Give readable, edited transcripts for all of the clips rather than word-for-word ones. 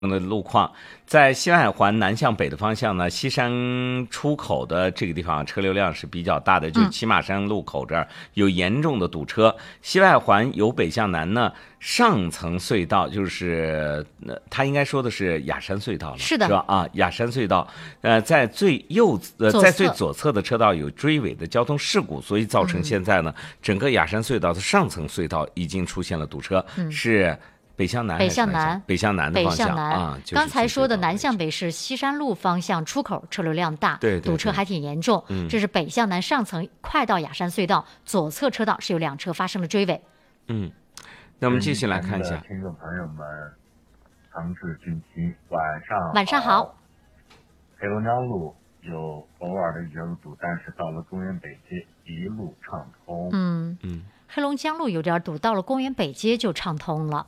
的路况，在西外环南向北的方向呢，西山出口的这个地方车流量是比较大的，就是骑马山路口这儿有严重的堵车。西外环由北向南呢，上层隧道就是他应该说的是雅山隧道了， 是的， 是吧？啊，雅山隧道，在最在最左侧的车道有追尾的交通事故，所以造成现在呢，整个雅山隧道的上层隧道已经出现了堵车，是。北向南， 北向南， 北向南的方向啊。 刚才说的南向北是西山路方向出口车流量大， 对， 堵车还挺严重。这是北向南上层快到雅山隧道左侧车道是有2车发生了追尾。 那我们继续来看一下。 听众朋友们，长治军旗， 晚上好。 黑龙江路有偶尔的拥堵，但是到了公园北街一路畅通。 黑龙江路有点堵，到了公园北街就畅通了。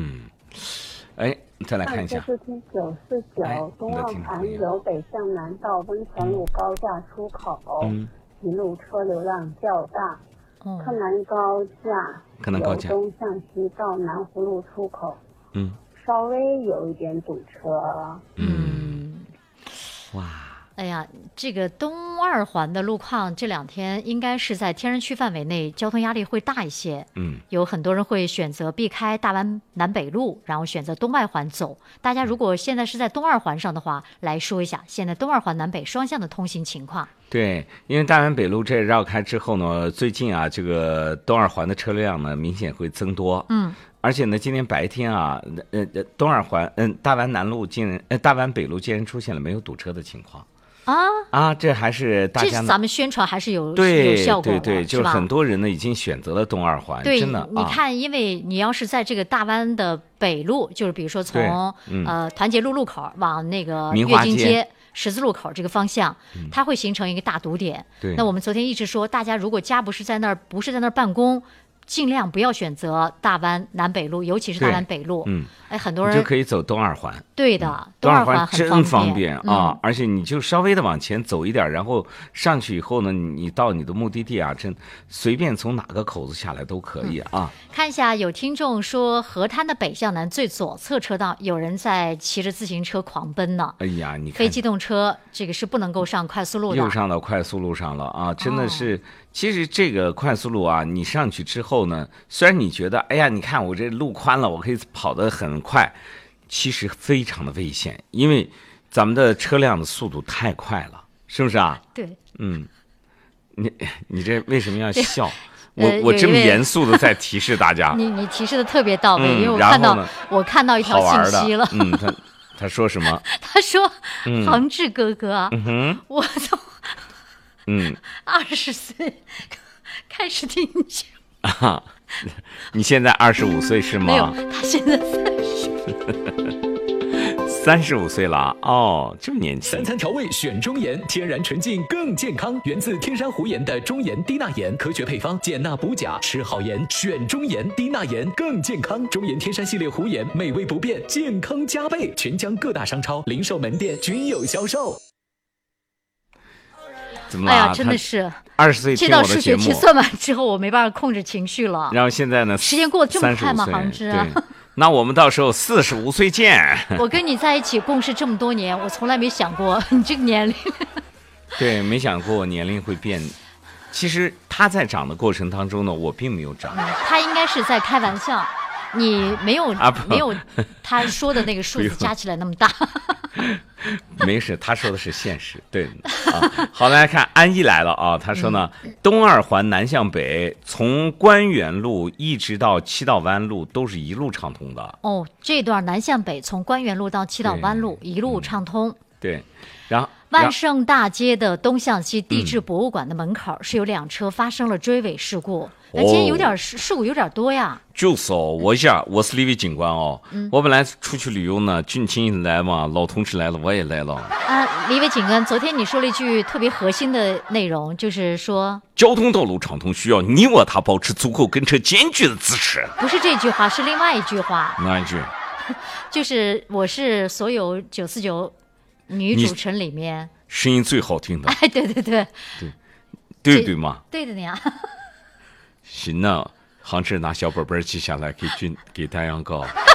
再来看一下。 是听949东二环由北向南到温泉路高架出口，一路车流量较大。柯南高架由东向西到南湖路出口，稍微有一点堵车。 哇。 哎呀，这个东二环的路况这2天应该是在天然区范围内，交通压力会大一些。有很多人会选择避开大湾南北路，然后选择东外环走。大家如果现在是在东二环上的话，来说一下现在东二环南北双向的通行情况。 对，因为大湾北路这绕开之后呢，最近啊，这个东二环的车流量呢明显会增多。而且呢，今天白天啊，东二环大湾南路大湾北路竟然出现了没有堵车的情况。这还是大家这咱们宣传还是有效果的， 对，就是很多人呢已经选择了东二环， 对， 真的。 你看，因为你要是在这个大湾的北路，就是比如说从团结路路口往那个跃金街十字路口这个方向，它会形成一个大堵点。那我们昨天一直说，大家如果家不是在那儿办公，尽量不要选择大湾南北路，尤其是大湾北路。很多人就可以走东二环。 对的， 东二环真方便啊！而且你就稍微的往前走一点，然后上去以后呢，你到你的目的地啊，真随便从哪个口子下来都可以啊。 看一下，有听众说河滩的北向南最左侧车道有人在骑着自行车狂奔呢。 哎呀，你看非机动车这个是不能够上快速路的， 又上到快速路上了啊！真的是，其实这个快速路啊，你上去之后呢，虽然你觉得，哎呀，你看我这路宽了，我可以跑得很快，其实非常的危险，因为咱们的车辆的速度太快了，是不是啊？ 对。 你这为什么要笑？我这么严肃的在提示大家。 你提示的特别到位，因为我看到一条信息了。 他说什么？ 他说：“杭志哥哥，我从20岁开始听你讲。 你现在25岁是吗？ 没有，他现在 35岁了哦，这么年轻。 3餐调味选中盐，天然纯净更健康，源自天山湖盐的中盐低钠盐，科学配方，减钠补钾，吃好盐选中盐，低钠盐更健康。中盐天山系列湖盐，美味不变，健康加倍，全江各大商超、零售门店均有销售。 怎么了？ 哎呀，真的是 20岁听我的节目，这道数学题算完之后，我没办法控制情绪了。 然后现在呢？ 时间过得这么快吗？杭志。 那我们到时候45岁见。 我跟你在一起共事这么多年，我从来没想过你这个年龄。 对，没想过我年龄会变。其实他在长的过程当中呢，我并没有长。 他应该是在开玩笑，你没有没有他说的那个数字加起来那么大。 没事，他说的是现实。对啊，好，来看安逸来了啊。他说呢，东二环南向北，从官园路一直到七道湾路都是一路畅通的。 这段南向北从官园路到七道湾路一路畅通。 对，然后万盛大街的东向西地质博物馆的门口是有2车发生了追尾事故。今天有点事故有点多呀。 就是我是李伟警官哦。我本来出去旅游呢，军情来嘛，老同志来了，我也来了。 李伟警官，昨天你说了一句特别核心的内容，就是说交通道路畅通需要你我他保持足够跟车间距的支持。 不是这句话，是另外一句话。 哪一句？ 就是我是所有949女主持人里面声音最好听的。 哎，对对嘛？ 对的呀。 行呢，杭志拿小本本记下来给太阳告。